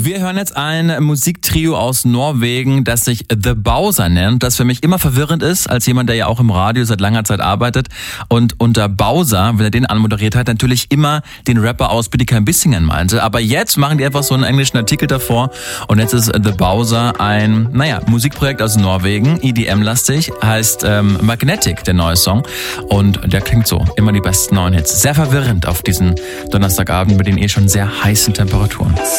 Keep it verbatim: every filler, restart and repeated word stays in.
Wir hören jetzt ein Musiktrio aus Norwegen, das sich The Bowser nennt, das für mich immer verwirrend ist, als jemand, der ja auch im Radio seit langer Zeit arbeitet und unter Bowser, wenn er den anmoderiert hat, natürlich immer den Rapper aus Bietigheim Bissingen meinte. Aber jetzt machen die einfach so einen englischen Artikel davor und jetzt ist The Bowser ein, naja, Musikprojekt aus Norwegen, E D M-lastig, heißt ähm, Magnetic, der neue Song, und der klingt so, immer die besten neuen Hits. Sehr verwirrend auf diesen Donnerstagabend mit den eh schon sehr heißen Temperaturen.